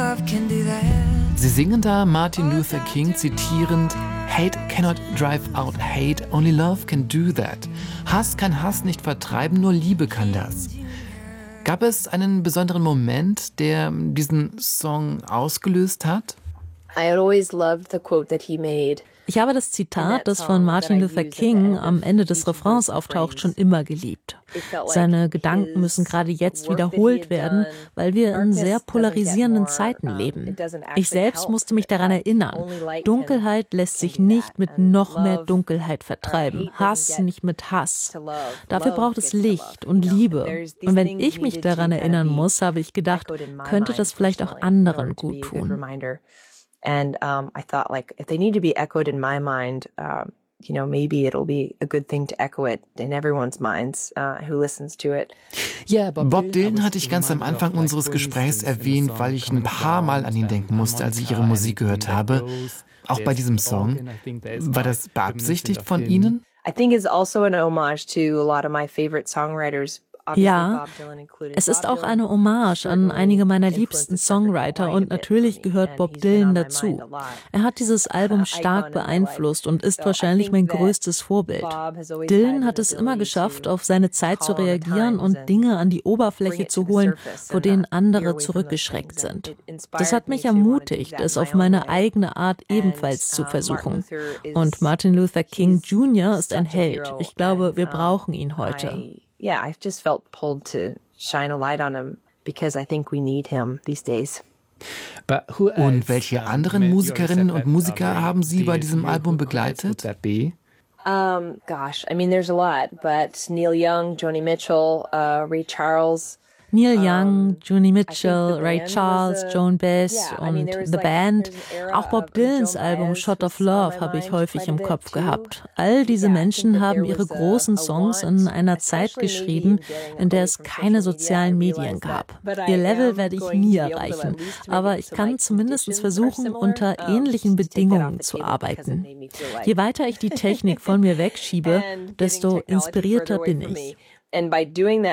Sie singen da Martin Luther King zitierend: Hate cannot drive out hate, only love can do that. Hass kann Hass nicht vertreiben, nur Liebe kann das. Gab es einen besonderen Moment, der diesen Song ausgelöst hat? I had always loved the quote that he made. Ich habe das Zitat, das von Martin Luther King am Ende des Refrains auftaucht, schon immer geliebt. Seine Gedanken müssen gerade jetzt wiederholt werden, weil wir in sehr polarisierenden Zeiten leben. Ich selbst musste mich daran erinnern, Dunkelheit lässt sich nicht mit noch mehr Dunkelheit vertreiben, Hass nicht mit Hass. Dafür braucht es Licht und Liebe. Und wenn ich mich daran erinnern muss, habe ich gedacht, könnte das vielleicht auch anderen gut tun. And I thought, like, if they need to be echoed in my mind, maybe it'll be a good thing to echo it in everyone's minds who listens to it. Bob Dylan hatte ich ganz am Anfang unseres Gesprächs erwähnt, weil ich ein paar Mal an ihn denken musste, als ich ihre Musik gehört habe. Auch bei diesem Song. War das beabsichtigt von Ihnen? I think it's also an homage to a lot of my favorite songwriters. Ja, es ist auch eine Hommage an einige meiner liebsten Songwriter und natürlich gehört Bob Dylan dazu. Er hat dieses Album stark beeinflusst und ist wahrscheinlich mein größtes Vorbild. Dylan hat es immer geschafft, auf seine Zeit zu reagieren und Dinge an die Oberfläche zu holen, vor denen andere zurückgeschreckt sind. Das hat mich ermutigt, es auf meine eigene Art ebenfalls zu versuchen. Und Martin Luther King Jr. ist ein Held. Ich glaube, wir brauchen ihn heute. Yeah, I've just felt pulled to shine a light on him because I think we need him these days. Und welche anderen Musikerinnen und Musiker haben Sie bei diesem Album begleitet? Gosh, I mean, there's a lot, but Neil Young, Joni Mitchell, Ray Charles. Neil Young, Joni Mitchell, Ray Charles, Joan Baez und The Band. Auch Bob Dylans Album Shot of Love habe ich häufig im Kopf gehabt. All diese Menschen haben ihre großen Songs in einer Zeit geschrieben, in der es keine sozialen Medien gab. Ihr Level werde ich nie erreichen, aber ich kann zumindest versuchen, unter ähnlichen Bedingungen zu arbeiten. Je weiter ich die Technik von mir wegschiebe, desto inspirierter bin ich.